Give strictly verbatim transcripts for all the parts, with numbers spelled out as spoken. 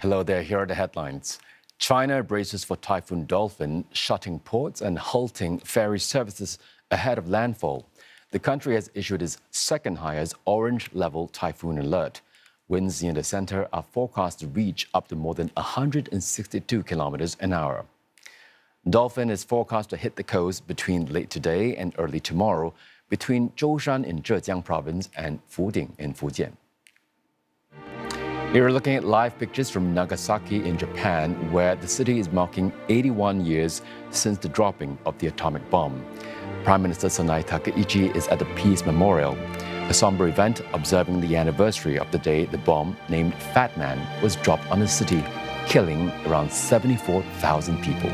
Hello there, here are the headlines. China braces for Typhoon Dolphin, shutting ports and halting ferry services ahead of landfall. The country has issued its second highest orange-level typhoon alert. Winds near the center are forecast to reach up to more than one hundred sixty-two kilometers an hour. Dolphin is forecast to hit the coast between late today and early tomorrow, between Zhoushan in Zhejiang province and Fuding in Fujian. We're looking at live pictures from Nagasaki in Japan, where the city is marking eighty-one years since the dropping of the atomic bomb. Prime Minister Sanai Takaichi is at the Peace Memorial, a somber event observing the anniversary of the day the bomb, named Fat Man, was dropped on the city, killing around seventy-four thousand people.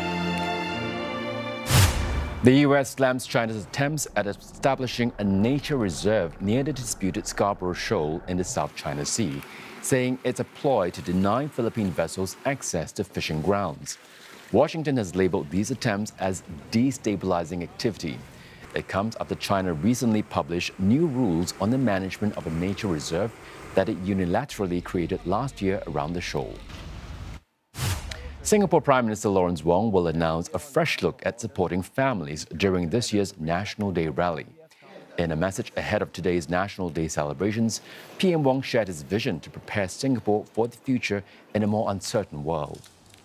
The U S slams China's attempts at establishing a nature reserve near the disputed Scarborough Shoal in the South China Sea, saying it's a ploy to deny Philippine vessels access to fishing grounds. Washington has labeled these attempts as destabilizing activity. It comes after China recently published new rules on the management of a nature reserve that it unilaterally created last year around the shoal. Singapore Prime Minister Lawrence Wong will announce a fresh look at supporting families during this year's National Day rally. In a message ahead of today's National Day celebrations, P M Wong shared his vision to prepare Singapore for the future in a more uncertain world.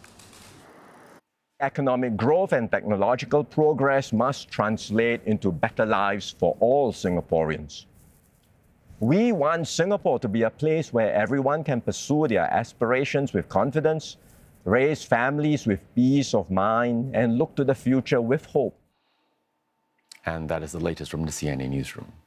Economic growth and technological progress must translate into better lives for all Singaporeans. We want Singapore to be a place where everyone can pursue their aspirations with confidence, raise families with peace of mind, and look to the future with hope. And that is the latest from the C N A Newsroom.